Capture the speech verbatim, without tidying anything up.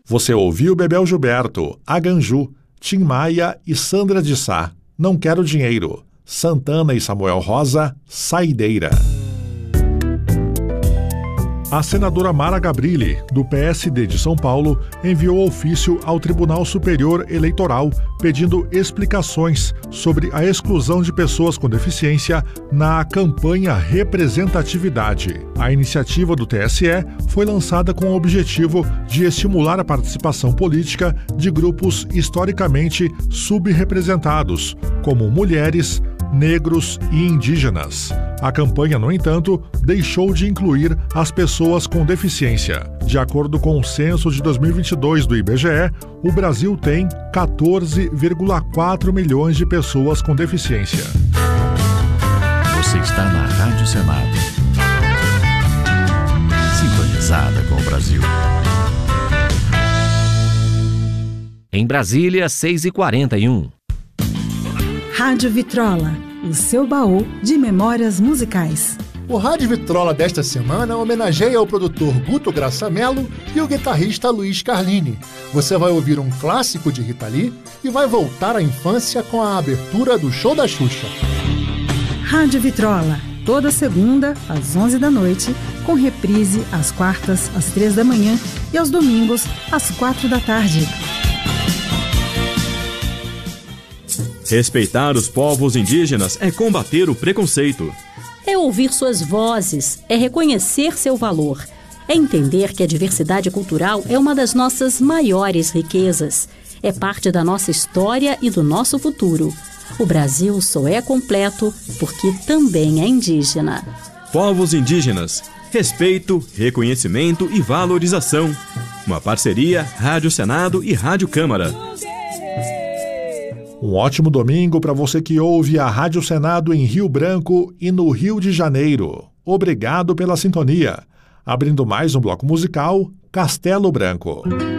Você ouviu Bebel Gilberto, Aganju, Tim Maia e Sandra de Sá, Não Quero Dinheiro, Santana e Samuel Rosa, Saideira. A senadora Mara Gabrilli, do P S D de São Paulo, enviou ofício ao Tribunal Superior Eleitoral pedindo explicações sobre a exclusão de pessoas com deficiência na campanha Representatividade. A iniciativa do T S E foi lançada com o objetivo de estimular a participação política de grupos historicamente subrepresentados, como mulheres, negros e indígenas. A campanha, no entanto, deixou de incluir as pessoas com deficiência. De acordo com o censo de dois mil e vinte e dois do I B G E, o Brasil tem quatorze vírgula quatro milhões de pessoas com deficiência. Você está na Rádio Senado. Sintonizada com o Brasil. Em Brasília, seis e quarenta e um. Rádio Vitrola, o seu baú de memórias musicais. O Rádio Vitrola desta semana homenageia o produtor Guto Graçamelo e o guitarrista Luiz Carlini. Você vai ouvir um clássico de Rita Lee e vai voltar à infância com a abertura do Show da Xuxa. Rádio Vitrola, toda segunda às onze da noite, com reprise às quartas às três da manhã e aos domingos às quatro da tarde. Respeitar os povos indígenas é combater o preconceito. É ouvir suas vozes, é reconhecer seu valor, é entender que a diversidade cultural é uma das nossas maiores riquezas, é parte da nossa história e do nosso futuro. O Brasil só é completo porque também é indígena. Povos indígenas, respeito, reconhecimento e valorização. Uma parceria Rádio Senado e Rádio Câmara. Um ótimo domingo para você que ouve a Rádio Senado em Rio Branco e no Rio de Janeiro. Obrigado pela sintonia. Abrindo mais um bloco musical, Castelo Branco.